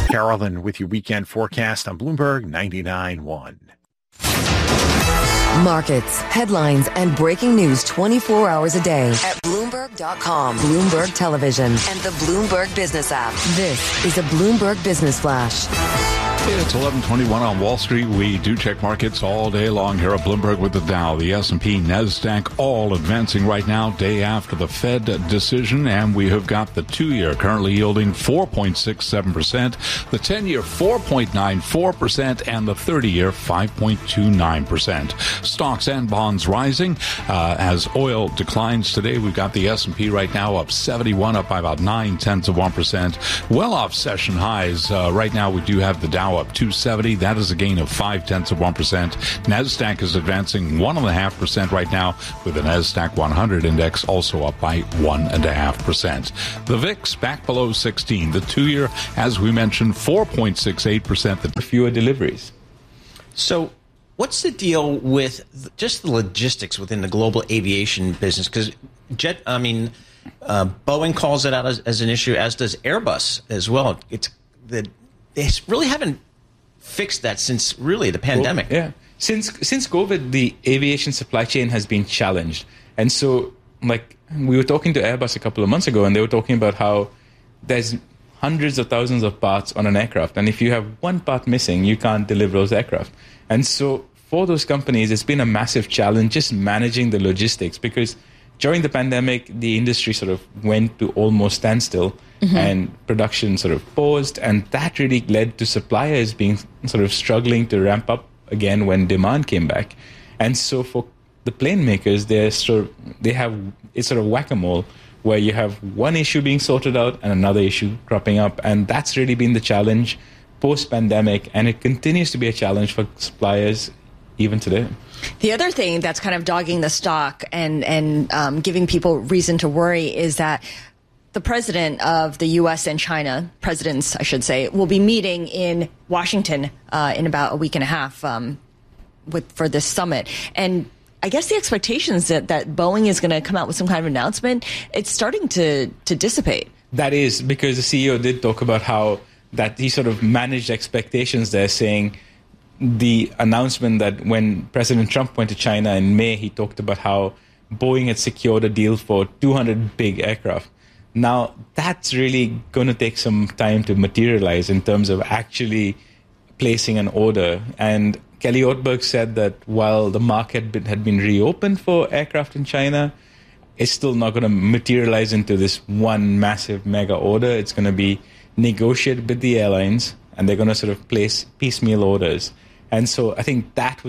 Carolyn with your weekend forecast on Bloomberg 99.1. Markets, headlines, and breaking news 24 hours a day at Bloomberg.com, Bloomberg Television, and the Bloomberg Business app. This is a Bloomberg Business Flash. It's 11:21 on Wall Street. We do check markets all day long here at Bloomberg with the Dow, the S&P, NASDAQ, all advancing right now, day after the Fed decision. And we have got the 2-year currently yielding 4.67%, the 10-year 4.94%, and the 30-year 5.29%. Stocks and bonds rising as oil declines today. We've got the S&P right now up 71, up by about 0.9%, well off session highs. Right now we do have the Dow up 270. That is a gain of 0.5%. NASDAQ is advancing 1.5% right now, with the NASDAQ 100 index also up by 1.5%. The VIX back below 16. The 2-year, as we mentioned, 4.68%. The fewer deliveries. So what's the deal with just the logistics within the global aviation business? Because Boeing calls it out as an issue, as does Airbus as well. They really haven't fixed that since really the pandemic. Well, yeah. Since COVID, the aviation supply chain has been challenged. And so, like, we were talking to Airbus a couple of months ago, and they were talking about how there's hundreds of thousands of parts on an aircraft. And if you have one part missing, you can't deliver those aircraft. And so for those companies, it's been a massive challenge just managing the logistics, because during the pandemic, the industry sort of went to almost standstill. Mm-hmm. And production sort of paused, and that really led to suppliers being sort of struggling to ramp up again when demand came back. And so for the plane makers, it's sort of whack-a-mole, where you have one issue being sorted out and another issue cropping up, and that's really been the challenge post-pandemic, and it continues to be a challenge for suppliers even today. The other thing that's kind of dogging the stock and giving people reason to worry is that the president of the U.S. and China, presidents, I should say, will be meeting in Washington in about a week and a half for this summit. And I guess the expectations that Boeing is going to come out with some kind of announcement, it's starting to dissipate. That is because the CEO did talk about how that he sort of managed expectations there, saying the announcement that when President Trump went to China in May, he talked about how Boeing had secured a deal for 200 big aircraft. Now, that's really going to take some time to materialize in terms of actually placing an order. And Kelly Ortberg said that while the market had been reopened for aircraft in China, it's still not going to materialize into this one massive mega order. It's going to be negotiated with the airlines, and they're going to sort of place piecemeal orders. And so I think that was